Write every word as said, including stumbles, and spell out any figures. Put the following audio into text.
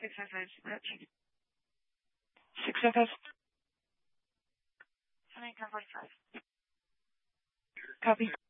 six five five. six five five. seven eight ten forty-five. Copy.